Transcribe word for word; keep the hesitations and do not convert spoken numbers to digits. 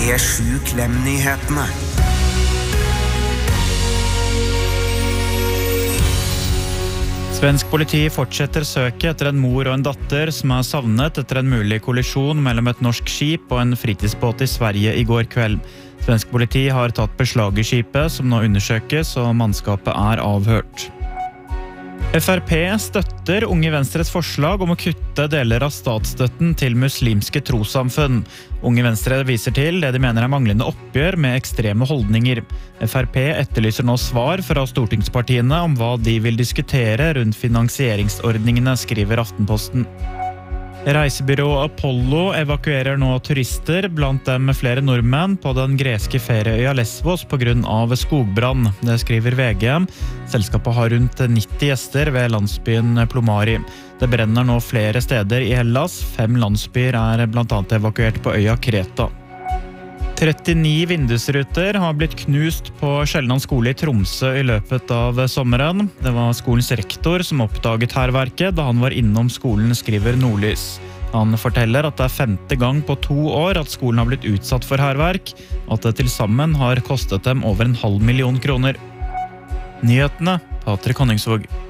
P sju Klem-nyhetene. Svensk politi fortsetter søket etter en mor og en datter som er savnet etter en mulig kollisjon mellom et norsk skip og en fritidsbåt i Sverige i går kveld. Svensk politi har tatt beslag i skipet, som nå undersøkes, og mannskapet er avhørt. F R P støtter Unge Venstres forslag om å kutte deler av statsstøtten til muslimske trossamfunn. Unge Venstre viser til det de mener er manglende oppgjør med ekstreme holdninger. F R P etterlyser nå svar fra stortingspartiene om hva de vil diskutere rundt finansieringsordningene, skriver Aftenposten. Reisebyrå Apollo evakuerer nå turister, blant dem flere nordmenn, på den greske ferieøya Lesvos på grunn av skogbrann. Det skriver V G. Selskapet har rundt nitti gjester ved landsbyen Plomari. Det brenner nå flere steder i Hellas. Fem landsbyer er blant annet evakuert på øya Kreta. trettini vindusruter har blitt knust på Skjelland skole i Tromsø i løpet av sommeren. Det var skolens rektor som oppdaget hærverket da han var innom skolen, skriver Nordlys. Han forteller at det er femte gang på to år at skolen har blitt utsatt for hærverk, og at det til sammen har kostet dem over en halv million kroner. Nyhetene, Patrik Honningsvåg.